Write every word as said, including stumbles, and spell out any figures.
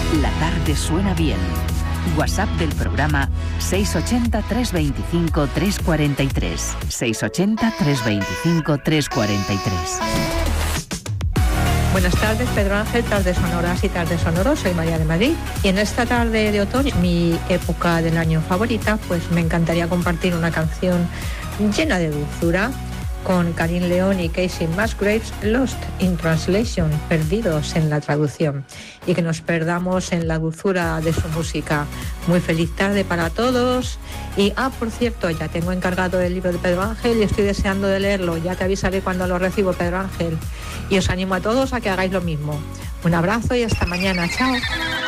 La tarde suena bien. WhatsApp del programa seis ocho cero, tres dos cinco, tres cuatro tres. seis ocho cero, tres dos cinco, tres cuatro tres. Buenas tardes, Pedro Ángel, tardes sonoras y tardes sonoros. Soy María de Madrid. Y en esta tarde de otoño, mi época del año favorita, pues me encantaría compartir una canción llena de dulzura con Karim León y Casey Musgraves, Lost in Translation, perdidos en la traducción, y que nos perdamos en la dulzura de su música. Muy feliz tarde para todos. Y, ah, por cierto, ya tengo encargado el libro de Pedro Ángel y estoy deseando de leerlo. Ya te avisaré cuando lo recibo, Pedro Ángel. Y os animo a todos a que hagáis lo mismo. Un abrazo y hasta mañana. Chao.